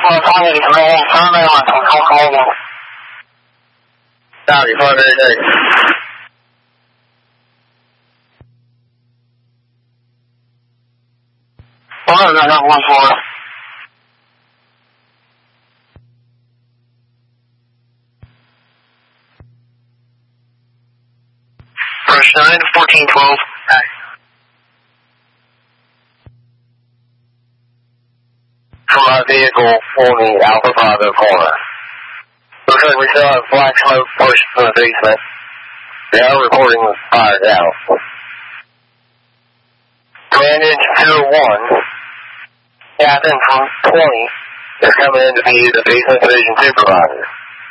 Copy, 588. Well, I got 1-4. Brush 9 to 1412. From my vehicle on the Alpha Bravo corner. Looks like we still have black smoke pushed from the basement. They are reporting the fires out. Command Engine 201, Captain from 20 is coming in to be the basement division supervisor.